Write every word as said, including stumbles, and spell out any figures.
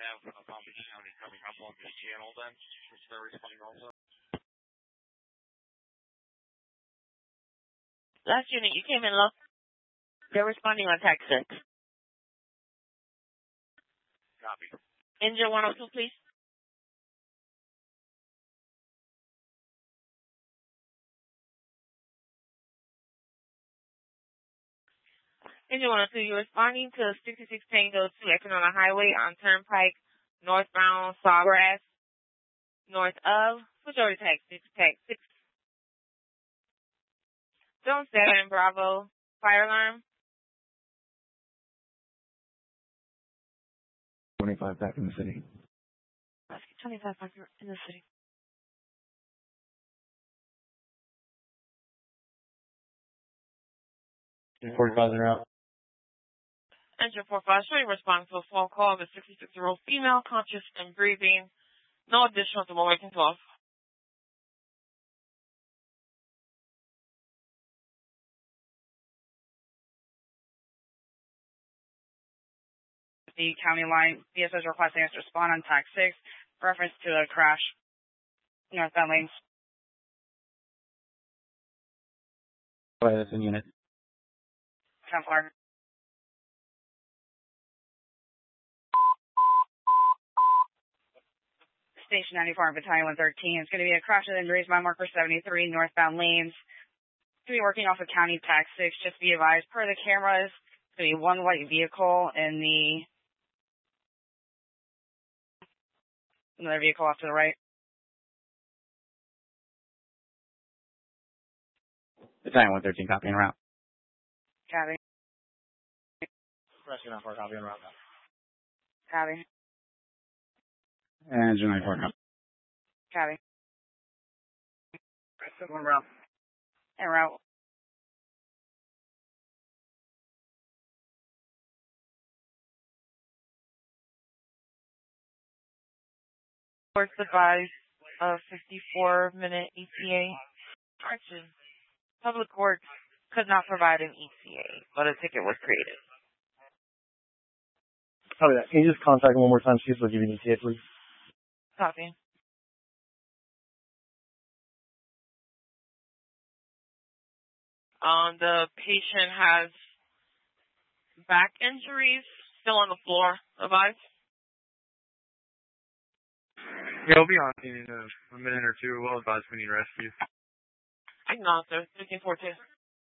have a Palm Beach County coming up on the channel then, which they're responding also. Last unit, you came in low. They're responding on tax six. Copy. Engine one oh two, please. Engine one oh two, you're responding to sixty-six Tango two exit on the highway on Turnpike, northbound Sawgrass, north of, switch over to tax six, tax six. Zone seven, Bravo, fire alarm. twenty-five back in the city. Let's get twenty-five back in the city. forty-five en route. Engine four five, showing response to a phone call of a sixty-six-year-old female, conscious and breathing. No additional to waiting twelve. The county line, B S O is requesting us to respond on tax six, reference to a crash northbound lanes. Go ahead, that's in unit. ten four. Station ninety-four and Battalion one thirteen. It's going to be a crash with injuries, mile marker seventy-three, northbound lanes. It's going to be working off of County Tax six, just be advised. Per the cameras, it's going to be one white vehicle in the another vehicle off to the right. Battalion one thirteen, copy en route. Copy. Rescue nine four, copy en route. Copy. Engine nine four, copy. Copy. Rescue en route. En route. Works advised of fifty-four minute E T A. Correction. Public Works could not provide an E T A, but a ticket was created. Copy that. Can you just contact them one more time, see if they'll give you an E T A, please? Copy. Um, the patient has back injuries, still on the floor, advised. Yeah, we'll be on in a minute or two. We'll advise we need rescue. No, sir. fifteen fourteen.